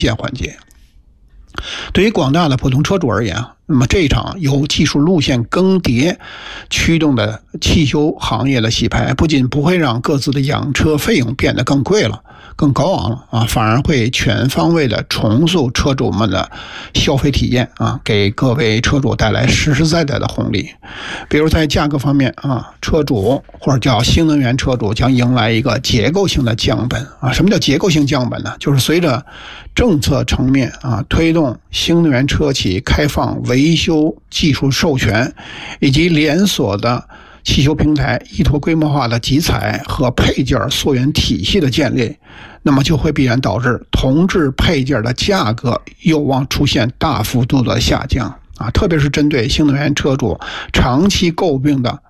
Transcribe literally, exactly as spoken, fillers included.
件环节。对于广大的普通车主而言，那么这一场由技术路线更迭驱动的汽修行业的洗牌，不仅不会让各自的养车费用变得更贵了、更高昂了啊，反而会全方位的重塑车主们的消费体验啊，给各位车主带来实实在在的红利。比如在价格方面啊，车主或者叫新能源车主将迎来一个结构性的降本啊。什么叫结构性降本呢？就是随着政策层面啊推动新能源车企开放维修技术授权，以及连锁的汽修平台依托规模化的集采和配件溯源体系的建立，那么就会必然导致同质配件的价格有望出现大幅度的下降啊，特别是针对新能源车主长期诟病的